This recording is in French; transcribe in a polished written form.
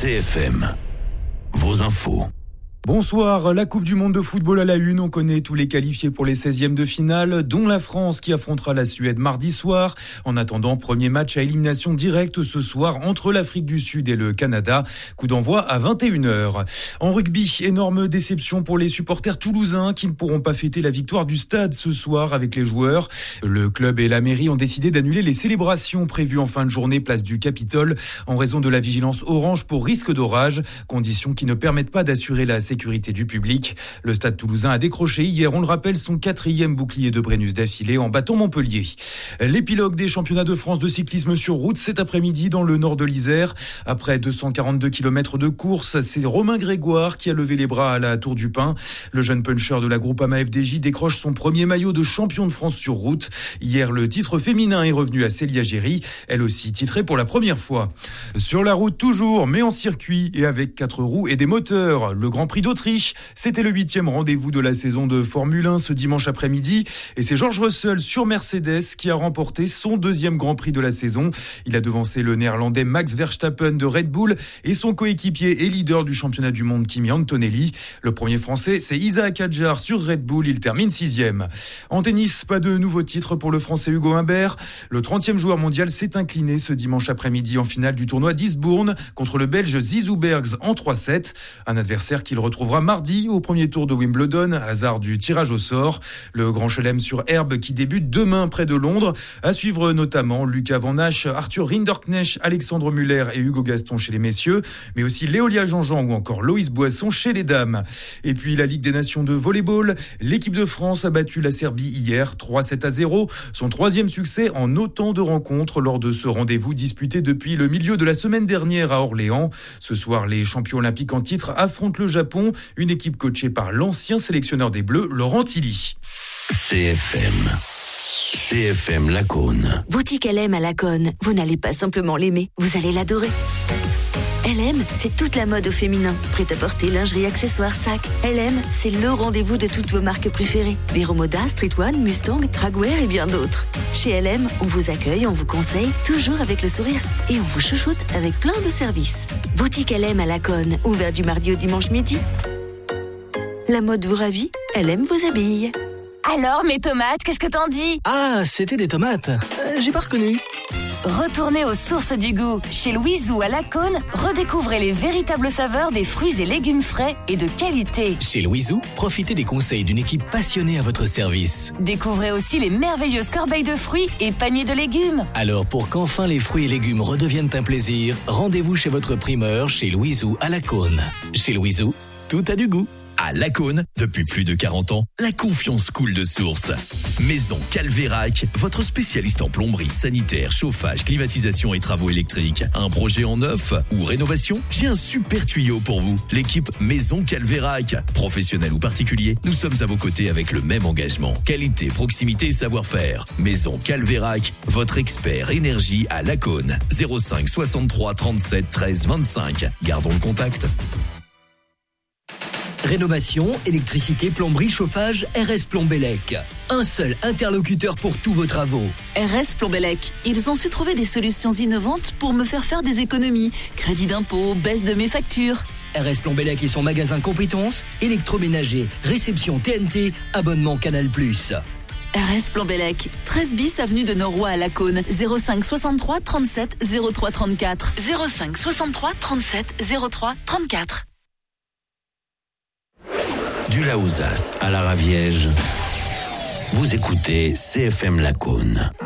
CFM, vos infos. Bonsoir, la Coupe du Monde de football à la une, on connaît tous les qualifiés pour les 16e de finale, dont la France qui affrontera la Suède mardi soir. En attendant, premier match à élimination directe ce soir entre l'Afrique du Sud et le Canada. Coup d'envoi à 21h. En rugby, énorme déception pour les supporters toulousains qui ne pourront pas fêter la victoire du stade ce soir avec les joueurs. Le club et la mairie ont décidé d'annuler les célébrations prévues en fin de journée place du Capitole en raison de la vigilance orange pour risque d'orage, conditions qui ne permettent pas d'assurer la sécurité du public. Le Stade Toulousain a décroché hier, on le rappelle, son 4e bouclier de Brennus d'affilée en battant Montpellier. L'épilogue des championnats de France de cyclisme sur route cet après-midi dans le nord de l'Isère. Après 242 km de course, c'est Romain Grégoire qui a levé les bras à la Tour du Pin. Le jeune puncher de la Groupama FDJ décroche son premier maillot de champion de France sur route. Hier, le titre féminin est revenu à Célia Géry, elle aussi titrée pour la première fois. Sur la route toujours, mais en circuit et avec 4 roues et des moteurs. Le Grand Prix d'Autriche, c'était le 8e rendez-vous de la saison de Formule 1 ce dimanche après-midi. Et c'est George Russell sur Mercedes qui a remporté son 2e Grand Prix de la saison. Il a devancé le néerlandais Max Verstappen de Red Bull et son coéquipier et leader du championnat du monde Kimi Antonelli. Le premier français, c'est Isaac Hadjar sur Red Bull. Il termine 6e. En tennis, pas de nouveau titre pour le français Hugo Humbert. Le 30e joueur mondial s'est incliné ce dimanche après-midi en finale du tournoi d'Eastbourne contre le belge Zizou Bergs en 3-7. Un adversaire qu'il retrouvera mardi au premier tour de Wimbledon, hasard du tirage au sort. Le Grand Chelem sur herbe qui débute demain près de Londres. À suivre notamment Lucas Van Hache, Arthur Rinderknecht, Alexandre Muller et Hugo Gaston chez les messieurs, mais aussi Léolia Jean-Jean ou encore Loïs Boisson chez les dames. Et puis la Ligue des Nations de volleyball, l'équipe de France a battu la Serbie hier 3-7-0, son 3e succès en autant de rencontres lors de ce rendez-vous disputé depuis le milieu de la semaine dernière à Orléans. Ce soir, les champions olympiques en titre affrontent le Japon, une équipe coachée par l'ancien sélectionneur des Bleus, Laurent Tilly. CFM Lacaune. Boutique LM à Lacaune. Vous n'allez pas simplement l'aimer, vous allez l'adorer. LM, c'est toute la mode au féminin. Prêt-à-porter, lingerie, accessoires, sacs. LM, c'est le rendez-vous de toutes vos marques préférées. Vero Moda, Street One, Mustang, Dragwear et bien d'autres. Chez LM, on vous accueille, on vous conseille, toujours avec le sourire. Et on vous chouchoute avec plein de services. Boutique LM à Lacaune, ouvert du mardi au dimanche midi. La mode vous ravit, LM vous habille. Alors, mes tomates, qu'est-ce que t'en dis ? Ah, c'était des tomates. J'ai pas reconnu. Retournez aux sources du goût. Chez Louiseau à Lacaune, redécouvrez les véritables saveurs des fruits et légumes frais et de qualité. Chez Louiseau, profitez des conseils d'une équipe passionnée à votre service. Découvrez aussi les merveilleuses corbeilles de fruits et paniers de légumes. Alors, pour qu'enfin les fruits et légumes redeviennent un plaisir, rendez-vous chez votre primeur, chez Louiseau à Lacaune. Chez Louiseau, tout a du goût. À Lacaune, depuis plus de 40 ans, la confiance coule de source. Maison Calvérac, votre spécialiste en plomberie, sanitaire, chauffage, climatisation et travaux électriques. Un projet en neuf ou rénovation ? J'ai un super tuyau pour vous. L'équipe Maison Calvérac. Professionnel ou particulier, nous sommes à vos côtés avec le même engagement. Qualité, proximité et savoir-faire. Maison Calvérac, votre expert énergie à Lacaune. 05 63 37 13 25. Gardons le contact. Rénovation, électricité, plomberie, chauffage, RS Plombellec. Un seul interlocuteur pour tous vos travaux. RS Plombellec. Ils ont su trouver des solutions innovantes pour me faire des économies. Crédit d'impôt, baisse de mes factures. RS Plombellec et son magasin compétences, électroménager, réception TNT, abonnement Canal+. RS Plombellec, 13 bis avenue de Noroy à Lacaune, 05 63 37 03 34. 05 63 37 03 34. Du Laouzas à la Raviège, vous écoutez CFM Lacaune.